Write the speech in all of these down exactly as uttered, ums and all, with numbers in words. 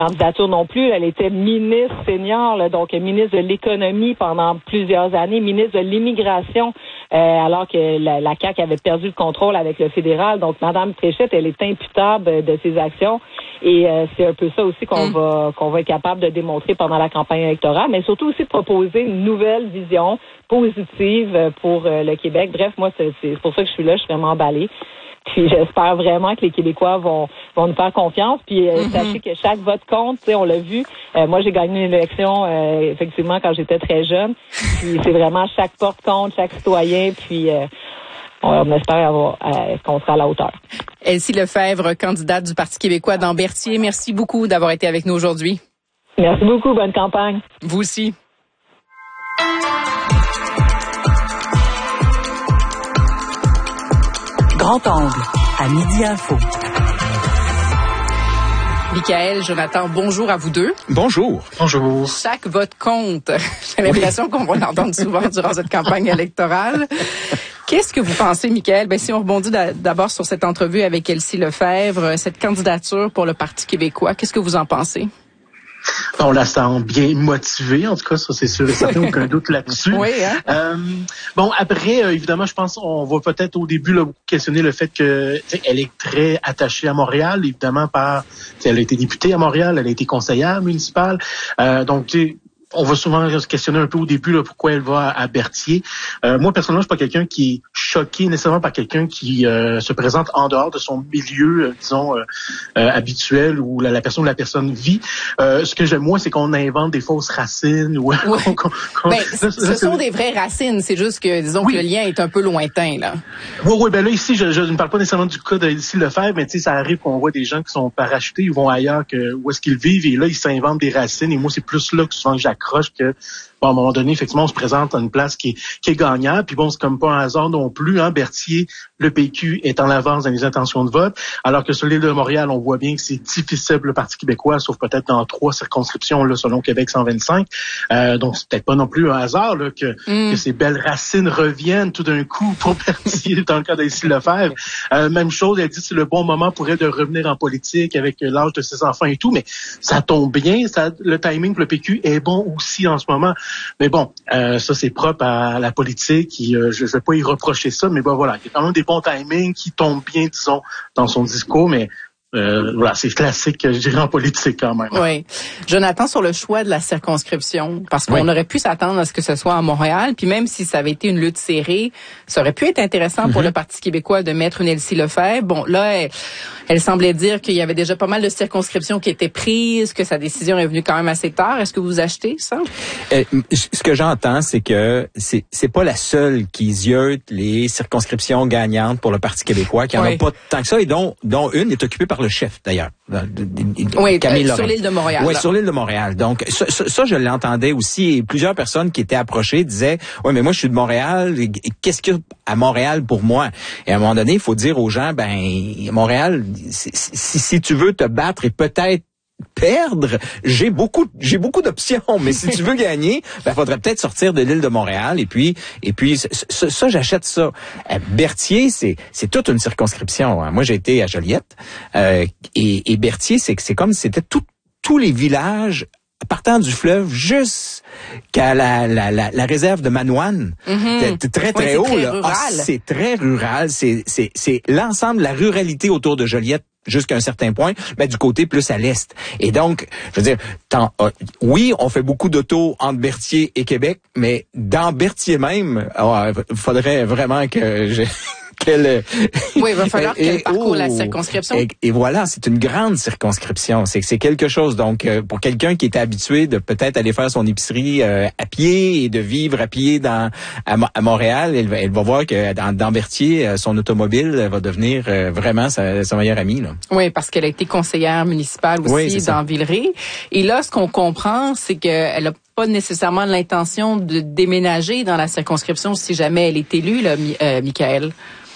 candidature non plus. Elle était ministre senior, là, donc ministre de l'économie pendant plusieurs années, ministre de l'immigration, euh, alors que la, la C A Q avait perdu le contrôle avec le fédéral. Donc, Mme Fréchette, elle est imputable de ses actions. Et euh, c'est un peu ça aussi qu'on mmh. va qu'on va être capable de démontrer pendant la campagne électorale, mais surtout aussi de proposer une nouvelle vision positive pour euh, le Québec. Bref, moi, c'est, c'est pour ça que je suis là, je suis vraiment emballée. Puis j'espère vraiment que les Québécois vont vont nous faire confiance. Puis euh, mm-hmm. sachez que chaque vote compte, tu sais, on l'a vu. Euh, moi, j'ai gagné une élection euh, effectivement quand j'étais très jeune. Puis c'est vraiment chaque porte compte, chaque citoyen. Puis euh, on, on espère avoir euh, qu'on sera à la hauteur. Elsie Lefebvre, candidate du Parti québécois dans Berthier. Merci beaucoup d'avoir été avec nous aujourd'hui. Merci beaucoup. Bonne campagne. Vous aussi. Grand angle, à Midi Info. Michael, Jonathan, bonjour à vous deux. Bonjour. Bonjour. Chaque vote compte. J'ai l'impression oui. qu'on va l'entendre souvent durant cette campagne électorale. Qu'est-ce que vous pensez, Michael? Ben, si on rebondit d'abord sur cette entrevue avec Elsie Lefebvre, cette candidature pour le Parti québécois, qu'est-ce que vous en pensez? On la sent bien motivée, en tout cas, ça c'est sûr et certain, aucun doute là-dessus. Oui, hein? Euh, bon, après, euh, évidemment, je pense on va peut-être au début là, questionner le fait que elle est très attachée à Montréal, évidemment, par elle a été députée à Montréal, elle a été conseillère municipale, euh, donc tu sais. On va souvent se questionner un peu au début là, pourquoi elle va à, à Berthier. Euh, moi, personnellement, je suis pas quelqu'un qui est choqué nécessairement par quelqu'un qui euh, se présente en dehors de son milieu, euh, disons, euh, euh, habituel où la, la personne où la personne vit. Euh, ce que j'aime, moi, c'est qu'on invente des fausses racines. Ou, oui. qu'on, qu'on, ben, là, ce là, sont des vraies racines. C'est juste que, disons oui. que le lien est un peu lointain, là. Oui, oui. Ben là, ici, je, je ne parle pas nécessairement du cas d'Elsie Lefebvre, mais tu sais, ça arrive qu'on voit des gens qui sont parachutés, ils vont ailleurs que où est-ce qu'ils vivent, et là, ils s'inventent des racines. Et moi, c'est plus là que souvent que j'accroche que bon, à un moment donné, effectivement, on se présente à une place qui est, qui est gagnante. Puis bon, c'est comme pas un hasard non plus. Hein, Berthier, le P Q est en avance dans les intentions de vote, alors que sur l'île de Montréal, on voit bien que c'est difficile pour le Parti québécois, sauf peut-être dans trois circonscriptions, là, selon Québec cent vingt-cinq. Euh, donc, c'est peut-être pas non plus un hasard là, que, mm. que ces belles racines reviennent tout d'un coup pour Berthier, dans le cas d'Elsie Lefebvre. Euh, même chose, elle dit que c'est le bon moment pour elle de revenir en politique avec l'âge de ses enfants et tout, mais ça tombe bien, ça, le timing pour le P Q est bon aussi en ce moment. Mais bon, euh, ça c'est propre à la politique. Et, euh, je ne vais pas y reprocher ça, mais bon voilà, il y a quand même des bons timings qui tombent bien, disons, dans son discours, mais Euh, voilà, c'est classique, je dirais, en politique quand même. Oui. Jonathan, sur le choix de la circonscription, parce qu'on oui. aurait pu s'attendre à ce que ce soit à Montréal, puis même si ça avait été une lutte serrée, ça aurait pu être intéressant mm-hmm. pour le Parti québécois de mettre une Elsie Lefebvre. Bon, là, elle, elle semblait dire qu'il y avait déjà pas mal de circonscriptions qui étaient prises, que sa décision est venue quand même assez tard. Est-ce que vous achetez ça? Euh, ce que j'entends, c'est que c'est c'est pas la seule qui ziote les circonscriptions gagnantes pour le Parti québécois, qui en oui. a pas tant que ça, et dont, dont une est occupée par le chef, d'ailleurs. Oui, Camille euh, sur l'île de Montréal. Oui, sur l'île de Montréal. Donc, ça, ça, ça je l'entendais aussi. Et plusieurs personnes qui étaient approchées disaient, oui, mais moi, je suis de Montréal. Qu'est-ce qu'il y a à Montréal pour moi? Et à un moment donné, il faut dire aux gens, ben, Montréal, si, si, si tu veux te battre et peut-être perdre, j'ai beaucoup j'ai beaucoup d'options, mais si tu veux gagner, ben faudrait peut-être sortir de l'île de Montréal et puis et puis ça, ça, ça j'achète ça. Euh, Berthier, c'est c'est toute une circonscription. Hein. Moi j'ai été à Joliette euh, et, et Berthier, c'est c'est comme si c'était tout, tous les villages partant du fleuve jusqu'à la, la, la, la réserve de Manoine. Mm-hmm. C'est très, très oui, haut. Très là. rural. Ah, c'est très rural. C'est, c'est, c'est l'ensemble de la ruralité autour de Joliette jusqu'à un certain point, ben, du côté plus à l'est. Et donc, je veux dire, tant, euh, oui, on fait beaucoup d'autos entre Berthier et Québec, mais dans Berthier même, il oh, faudrait vraiment que je... Qu'elle, oui, il va falloir qu'elle parcourt oh, la circonscription. Et, et voilà, c'est une grande circonscription. C'est c'est quelque chose. Donc, euh, pour quelqu'un qui est habitué de peut-être aller faire son épicerie euh, à pied et de vivre à pied dans à, à Montréal, elle, elle va voir que dans, dans Berthier, euh, son automobile va devenir euh, vraiment sa, sa meilleure amie. Là. Oui, parce qu'elle a été conseillère municipale aussi oui, dans Villeray. Et là, ce qu'on comprend, c'est qu'elle a pas nécessairement l'intention de déménager dans la circonscription si jamais elle est élue, là, euh, Michael.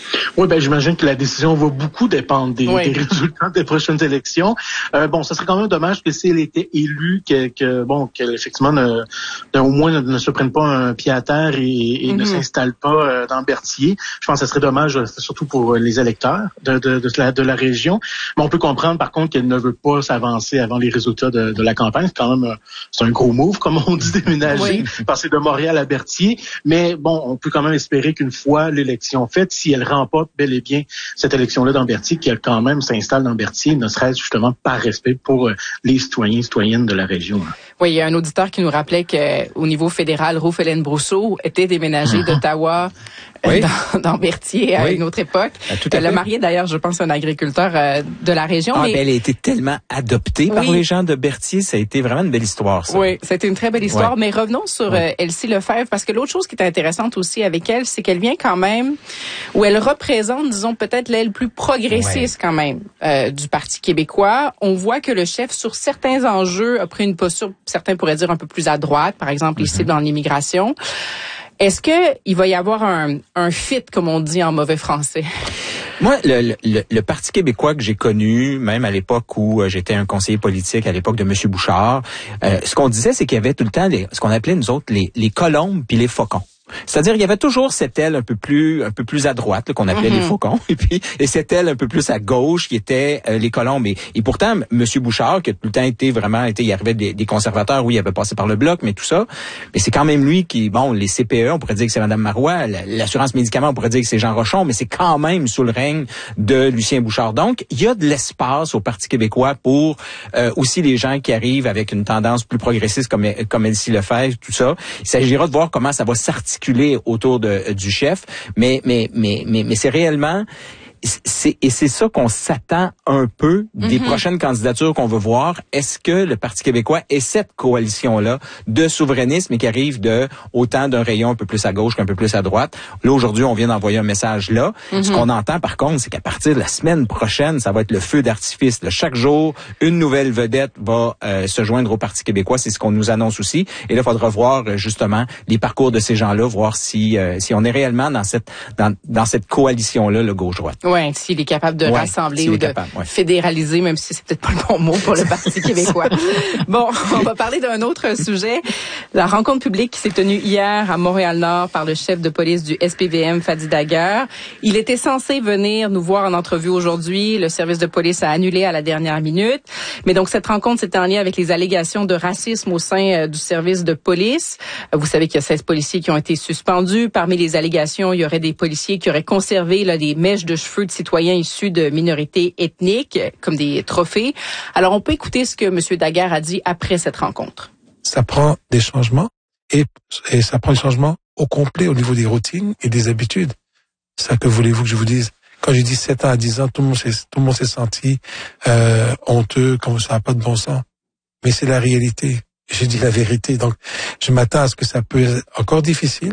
Oui, ben j'imagine que la décision va beaucoup dépendre des, oui. des résultats des prochaines élections. Euh, bon, ça serait quand même dommage que si elle était élue, que, que bon, qu'elle effectivement ne, ne, au moins ne, ne se prenne pas un pied à terre et, et mm-hmm. ne s'installe pas euh, dans Berthier. Je pense que ce serait dommage, surtout pour les électeurs de, de, de, la, de la région. Mais on peut comprendre par contre qu'elle ne veut pas s'avancer avant les résultats de, de la campagne. C'est quand même c'est un gros move, comme on dit, déménager, oui. passer de Montréal à Berthier. Mais bon, on peut quand même espérer qu'une fois l'élection faite, si elle remporte bel et bien cette élection-là dans Berthier, qu'elle quand même s'installe dans Berthier, ne serait-ce justement par respect pour les citoyens et citoyennes de la région. Oui, il y a un auditeur qui nous rappelait qu'au niveau fédéral, Ruth-Hélène Brousseau était déménagée uh-huh. d'Ottawa oui. dans, dans Berthier à oui. une autre époque. Elle a marié d'ailleurs, je pense, un agriculteur euh, de la région. Ah, mais... ben, elle a été tellement adoptée oui. par les gens de Berthier, ça a été vraiment une belle histoire, ça. Oui, c'était une très belle histoire. Oui. Mais revenons sur oui. euh, Elsie Lefebvre, parce que l'autre chose qui est intéressante aussi avec elle, c'est qu'elle vient quand même, où elle représente, disons, peut-être l'aile plus progressiste oui. quand même euh, du Parti québécois. On voit que le chef, sur certains enjeux, a pris une posture, certains pourraient dire un peu plus à droite, par exemple ici mm-hmm. dans l'immigration. Est-ce que il va y avoir un, un fit, comme on dit en mauvais français? Moi, le, le, le Parti québécois que j'ai connu, même à l'époque où j'étais un conseiller politique, à l'époque de M. Bouchard, euh, ce qu'on disait, c'est qu'il y avait tout le temps les, ce qu'on appelait, nous autres, les, les colombes puis les faucons. C'est-à-dire, il y avait toujours cette aile un peu plus, un peu plus à droite, là, qu'on appelait mm-hmm. les faucons, et puis, et cette aile un peu plus à gauche, qui était euh, les colombes. Et, et pourtant, M. Bouchard, qui a tout le temps été vraiment, été, il arrivait des, des conservateurs, oui, il avait passé par le Bloc, mais tout ça. Mais c'est quand même lui qui, bon, les C P E, on pourrait dire que c'est Mme Marois, l'assurance médicaments, on pourrait dire que c'est Jean Rochon, mais c'est quand même sous le règne de Lucien Bouchard. Donc, il y a de l'espace au Parti québécois pour euh, aussi les gens qui arrivent avec une tendance plus progressiste, comme, comme Elsie Lefebvre, tout ça. Il s'agira de voir comment ça va s'articuler autour de, du chef, mais mais mais mais, mais c'est réellement c'est et c'est ça qu'on s'attend un peu des mm-hmm. prochaines candidatures qu'on veut voir. Est-ce que le Parti québécois est cette coalition-là de souverainisme et qui arrive de autant d'un rayon un peu plus à gauche qu'un peu plus à droite? Là, aujourd'hui, on vient d'envoyer un message là. Mm-hmm. Ce qu'on entend, par contre, c'est qu'à partir de la semaine prochaine, ça va être le feu d'artifice. Là, chaque jour, une nouvelle vedette va euh, se joindre au Parti québécois. C'est ce qu'on nous annonce aussi. Et là, il faudra voir euh, justement les parcours de ces gens-là, voir si euh, si on est réellement dans cette dans, dans cette coalition-là, le gauche-droite. Oui, s'il est capable de ouais, rassembler ou de capable, ouais. fédéraliser, même si c'est peut-être pas le bon mot pour le Parti québécois. Bon, on va parler d'un autre sujet. La rencontre publique qui s'est tenue hier à Montréal-Nord par le chef de police du S P V M, Fadi Daguerre. Il était censé venir nous voir en entrevue aujourd'hui. Le service de police a annulé à la dernière minute. Mais donc, cette rencontre, c'était en lien avec les allégations de racisme au sein du service de police. Vous savez qu'il y a seize policiers qui ont été suspendus. Parmi les allégations, il y aurait des policiers qui auraient conservé là, des mèches de cheveux de citoyens issus de minorités ethniques comme des trophées. Alors, on peut écouter ce que M. Daguerre a dit après cette rencontre. Ça prend des changements et, et ça prend des changements au complet au niveau des routines et des habitudes. Ça que voulez-vous que je vous dise? Quand j'ai dit sept ans à dix ans, tout le monde s'est, tout le monde s'est senti euh, honteux, comme ça n'a pas de bon sens. Mais c'est la réalité. J'ai dit la vérité. Donc, je m'attends à ce que ça peut être encore difficile.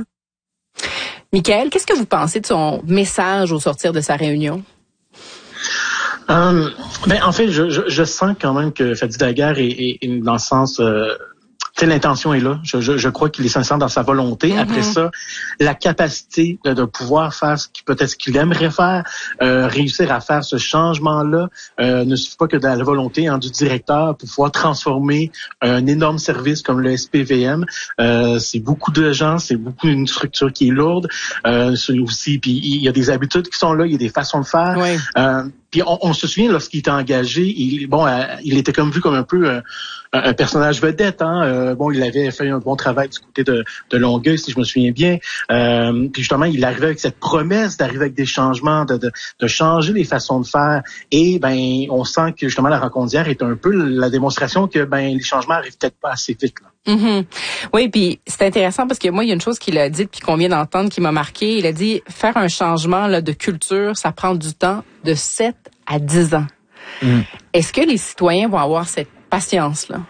Michael, qu'est-ce que vous pensez de son message au sortir de sa réunion? Euh, ben, en fait, je, je, je sens quand même que Fadi Daguerre est, est, est dans le sens... Euh, l'intention est là. Je, je, je crois qu'il est sincère dans sa volonté. Mm-hmm. Après ça, la capacité de, de pouvoir faire ce qu'il peut-être ce qu'il aimerait faire, euh, réussir à faire ce changement-là, euh, ne suffit pas que de la volonté hein, du directeur pour pouvoir transformer un énorme service comme le S P V M. Euh, c'est beaucoup de gens, c'est beaucoup une structure qui est lourde. Euh, c'est aussi, puis il y a des habitudes qui sont là, il y a des façons de faire. Oui. Euh, Puis on, on se souvient, lorsqu'il était engagé, il, bon, euh, il était comme vu comme un peu euh, un personnage vedette. Hein? Euh, bon, il avait fait un bon travail du côté de, de Longueuil, si je me souviens bien. Euh, puis justement, il arrivait avec cette promesse d'arriver avec des changements, de, de, de changer les façons de faire. Et ben, on sent que justement la rencontre d'hier est un peu la démonstration que ben les changements arrivent peut-être pas assez vite. Là. Mm-hmm. Oui, puis c'est intéressant parce que moi, il y a une chose qu'il a dit puis qu'on vient d'entendre qui m'a marqué. Il a dit faire un changement là de culture, ça prend du temps, de sept à dix ans. Mm. Est-ce que les citoyens vont avoir cette patience-là?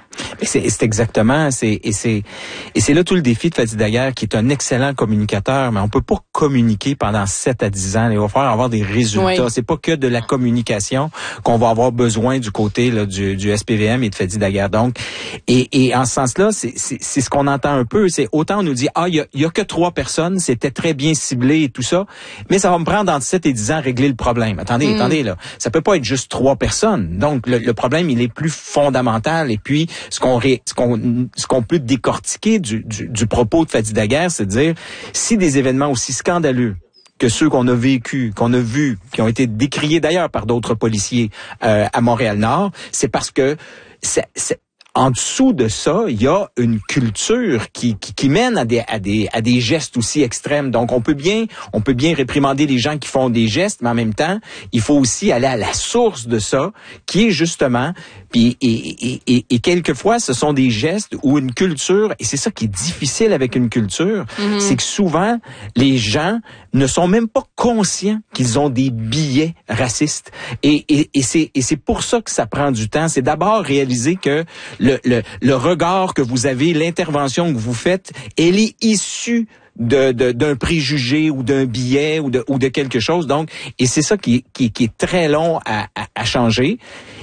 Et c'est, c'est exactement, c'est, et c'est, et c'est là tout le défi de Fadi Daguerre, qui est un excellent communicateur, mais on peut pas communiquer pendant sept à dix ans. Il va falloir avoir des résultats. Oui. C'est pas que de la communication qu'on va avoir besoin du côté là, du, du S P V M et de Fadi Daguerre. Donc, et, et en ce sens-là, c'est, c'est, c'est ce qu'on entend un peu. C'est autant on nous dit, ah, il y a, y a que trois personnes, c'était très bien ciblé et tout ça, mais ça va me prendre entre sept et dix ans à régler le problème. Attendez, mm. attendez, là. Ça peut pas être juste trois personnes. Donc, le, le problème, il est plus fondamental. Et puis, ce qu'on, ré, ce qu'on, ce qu'on peut décortiquer du, du, du propos de Fadi Daguerre, c'est de dire, si des événements aussi scandaleux que ceux qu'on a vécus, qu'on a vus, qui ont été décriés d'ailleurs par d'autres policiers euh, à Montréal-Nord, c'est parce que c'est, c'est en dessous de ça, il y a une culture qui, qui, qui mène à des, à des, à des gestes aussi extrêmes. Donc, on peut bien, on peut bien réprimander les gens qui font des gestes, mais en même temps, il faut aussi aller à la source de ça, qui est justement, puis, et, et, et, et quelquefois, ce sont des gestes ou une culture, et c'est ça qui est difficile avec une culture, mm-hmm. c'est que souvent, les gens ne sont même pas conscients qu'ils ont des billets racistes. Et, et, et c'est, et c'est pour ça que ça prend du temps. C'est d'abord réaliser que Le, le, le regard que vous avez, l'intervention que vous faites, elle est issue de, de, d'un préjugé ou d'un billet ou de, ou de quelque chose. Donc, et c'est ça qui, qui, qui est très long à, à, à changer.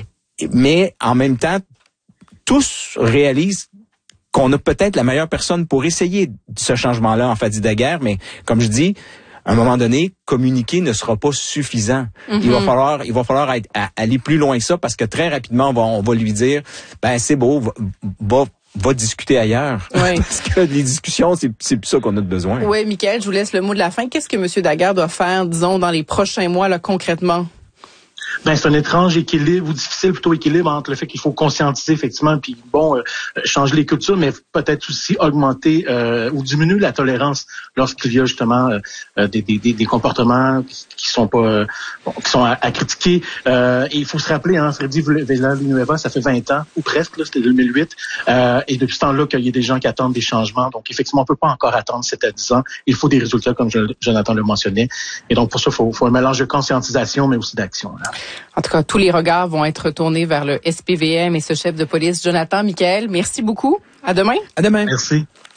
Mais en même temps, tous réalisent qu'on a peut-être la meilleure personne pour essayer ce changement-là en Fadi Daguerre. Mais comme je dis, à un moment donné, communiquer ne sera pas suffisant. Mm-hmm. Il va falloir, il va falloir être, à, aller plus loin que ça, parce que très rapidement, on va, on va lui dire, ben c'est beau, va, va, va discuter ailleurs. Oui. Parce que les discussions, c'est, c'est plus ça qu'on a de besoin. Oui, Michael, je vous laisse le mot de la fin. Qu'est-ce que M. Daguerre doit faire, disons, dans les prochains mois, là, concrètement? Ben c'est un étrange équilibre, ou difficile plutôt équilibre entre le fait qu'il faut conscientiser effectivement, puis bon, euh, changer les cultures, mais peut-être aussi augmenter euh, ou diminuer la tolérance lorsqu'il y a justement euh, des, des, des comportements qui sont pas euh, bon, qui sont à, à critiquer. Euh, et il faut se rappeler, hein, Freddy Villanueva, ça fait vingt ans ou presque, là, c'était deux mille huit, euh, et depuis ce temps-là qu'il y a des gens qui attendent des changements. Donc effectivement, on peut pas encore attendre sept à dix ans. Il faut des résultats, comme Jonathan le mentionnait. Et donc pour ça, il faut, faut un mélange de conscientisation, mais aussi d'action. Là. En tout cas, tous les regards vont être tournés vers le S P V M et ce chef de police, Jonathan. Michael, merci beaucoup. À demain. À demain. Merci.